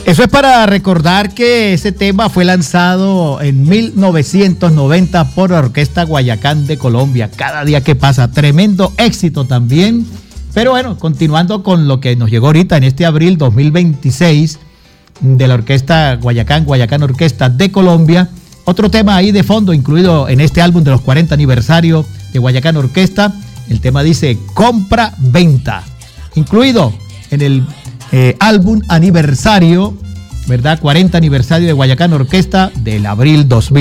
Eso es para recordar que ese tema fue lanzado en 1990 por la Orquesta Guayacán de Colombia. Cada día que pasa, tremendo éxito también. Pero bueno, continuando con lo que nos llegó ahorita en este abril 2026 de la Orquesta Guayacán Orquesta de Colombia. Otro tema ahí de fondo incluido en este álbum de los 40 aniversario de Guayacán Orquesta. El tema dice compra-venta. Incluido en el álbum aniversario, ¿verdad? 40 aniversario de Guayacán Orquesta del abril 2000.